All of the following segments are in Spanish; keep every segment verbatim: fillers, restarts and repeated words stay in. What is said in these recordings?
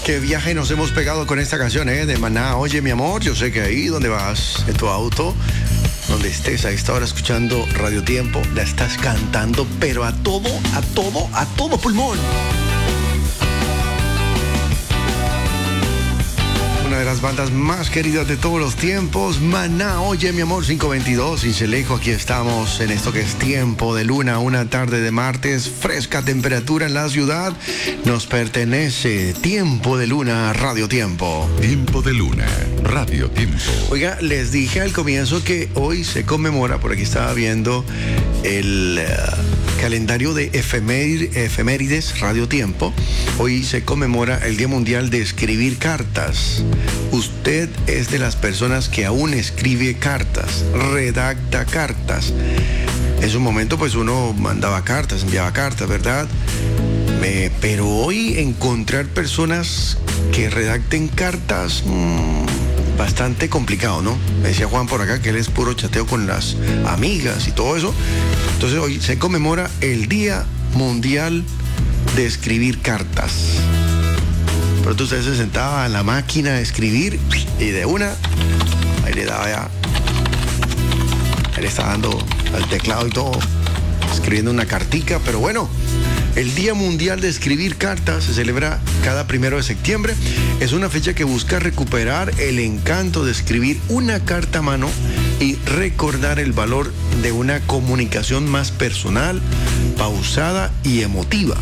Qué viaje nos hemos pegado con esta canción, ¿eh? De Maná. Oye, mi amor, yo sé que ahí donde vas, en tu auto, donde estés a esta hora escuchando Radio Tiempo, la estás cantando, pero a todo, a todo, a todo pulmón. Una de las bandas más queridas de todos los tiempos, Maná. Oye, mi amor, cinco veintidós, Cincelejo, aquí estamos en esto que es Tiempo de Luna, una tarde de martes, fresca temperatura en la ciudad, nos pertenece Tiempo de Luna, Radio Tiempo. Tiempo de Luna, Radio Tiempo. Oiga, les dije al comienzo que hoy se conmemora, por aquí estaba viendo el uh, calendario de efemérides, efemérides Radio Tiempo, hoy se conmemora el Día Mundial de Escribir Cartas. Usted es de las personas que aún escribe cartas, redacta cartas. En su momento pues uno mandaba cartas, enviaba cartas, ¿verdad? Eh, pero hoy encontrar personas que redacten cartas, mmm, bastante complicado, ¿no? Me decía Juan por acá que él es puro chateo con las amigas y todo eso. Entonces hoy se conmemora el Día Mundial de Escribir Cartas. Pronto usted se sentaba en la máquina de escribir y de una, ahí le daba ya, ahí le está dando al teclado y todo, escribiendo una cartica. Pero bueno, el Día Mundial de Escribir Cartas se celebra cada primero de septiembre. Es una fecha que busca recuperar el encanto de escribir una carta a mano y recordar el valor de una comunicación más personal, pausada y emotiva.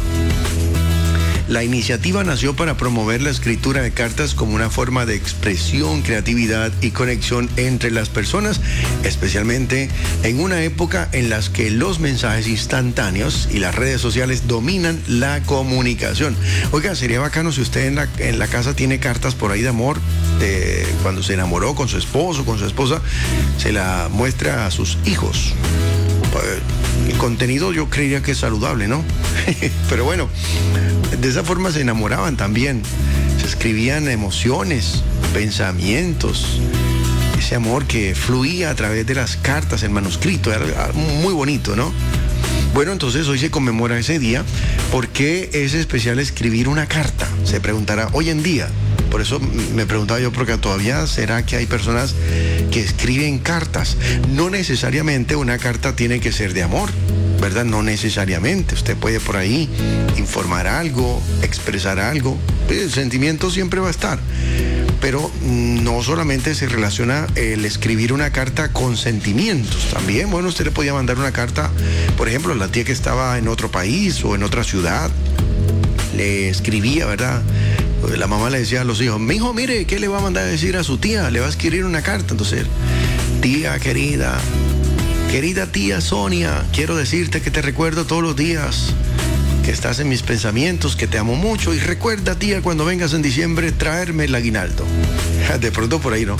La iniciativa nació para promover la escritura de cartas como una forma de expresión, creatividad y conexión entre las personas, especialmente en una época en la que los mensajes instantáneos y las redes sociales dominan la comunicación. Oiga, sería bacano si usted en la, en la casa tiene cartas por ahí de amor, de cuando se enamoró con su esposo, con su esposa, se la muestra a sus hijos. El contenido yo creería que es saludable, ¿no? Pero bueno, de esa forma se enamoraban también, se escribían emociones, pensamientos, ese amor que fluía a través de las cartas en manuscrito, era muy bonito, ¿no? Bueno, entonces hoy se conmemora ese día. ¿Por qué es especial escribir una carta? Se preguntará hoy en día. Por eso me preguntaba yo, porque todavía será que hay personas que escriben cartas. No necesariamente una carta tiene que ser de amor, ¿verdad? No necesariamente. Usted puede por ahí informar algo, expresar algo. El sentimiento siempre va a estar. Pero no solamente se relaciona el escribir una carta con sentimientos. También, bueno, usted le podía mandar una carta, por ejemplo, a la tía que estaba en otro país o en otra ciudad. Le escribía, ¿verdad? La mamá le decía a los hijos, mi hijo, mire, ¿qué le va a mandar a decir a su tía? Le va a escribir una carta. Entonces, tía querida, querida tía Sonia, quiero decirte que te recuerdo todos los días, que estás en mis pensamientos, que te amo mucho, y recuerda, tía, cuando vengas en diciembre, traerme el aguinaldo. De pronto por ahí, ¿no?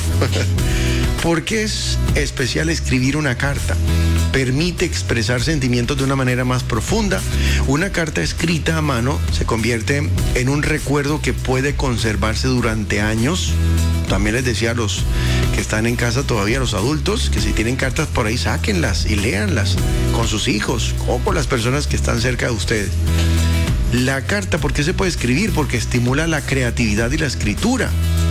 ¿Por qué es especial escribir una carta? Permite expresar sentimientos de una manera más profunda. Una carta escrita a mano se convierte en un recuerdo que puede conservarse durante años. También les decía a los que están en casa todavía, los adultos, que si tienen cartas por ahí, sáquenlas y léanlas con sus hijos o con las personas que están cerca de ustedes. La carta, ¿por qué se puede escribir? Porque estimula la creatividad y la escritura.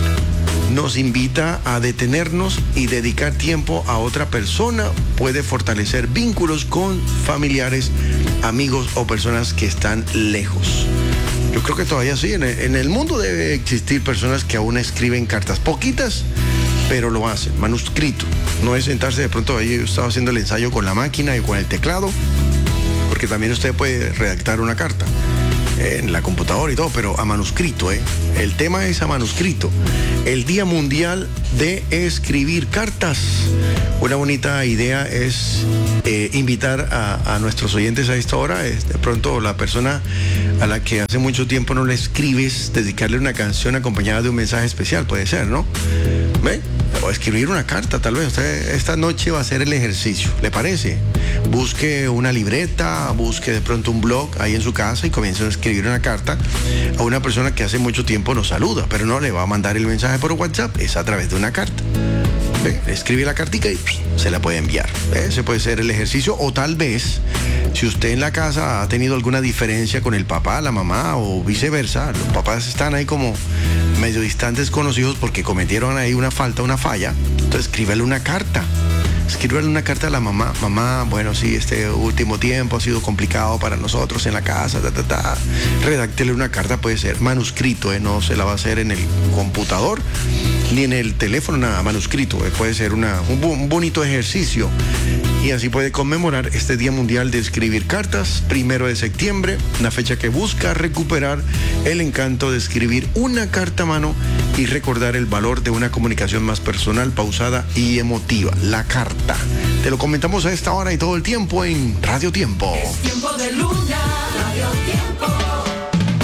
Nos invita a detenernos y dedicar tiempo a otra persona. Puede fortalecer vínculos con familiares, amigos o personas que están lejos. Yo creo que todavía sí, en el, en el mundo debe existir personas que aún escriben cartas, poquitas, pero lo hacen, manuscrito. No es sentarse de pronto, ahí yo estaba haciendo el ensayo con la máquina y con el teclado, porque también usted puede redactar una carta en la computadora y todo, pero a manuscrito, ¿eh? El tema es a manuscrito. El Día Mundial de Escribir Cartas. Una bonita idea es eh, invitar a, a nuestros oyentes a esta hora. Es de pronto la persona a la que hace mucho tiempo no le escribes, dedicarle una canción acompañada de un mensaje especial, puede ser, ¿no? ¿Ve? O escribir una carta, tal vez. Usted esta noche va a hacer el ejercicio, ¿le parece? Busque una libreta, busque de pronto un blog ahí en su casa y comience a escribir una carta a una persona que hace mucho tiempo nos saluda, pero no le va a mandar el mensaje por WhatsApp, es a través de una carta. ¿Ve? Escribe la cartica y se la puede enviar. Ese puede ser el ejercicio. O tal vez Si usted en la casa ha tenido alguna diferencia con el papá, la mamá o viceversa, los papás están ahí como medio distantes con los hijos porque cometieron ahí una falta, una falla, entonces escríbele una carta. Escríbele una carta a la mamá. Mamá, bueno, sí, este último tiempo ha sido complicado para nosotros en la casa, ta, ta, ta. Redáctele una carta, puede ser manuscrito, ¿eh? No se la va a hacer en el computador ni en el teléfono, nada, manuscrito. ¿eh? Puede ser una, un, un bonito ejercicio. Y así puede conmemorar este Día Mundial de Escribir Cartas, primero de septiembre, una fecha que busca recuperar el encanto de escribir una carta a mano y recordar el valor de una comunicación más personal, pausada y emotiva, la carta. Te lo comentamos a esta hora y todo el tiempo en Radio Tiempo. Es tiempo de Luna, Radio Tiempo.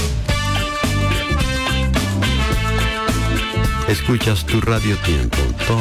Escuchas tu Radio Tiempo.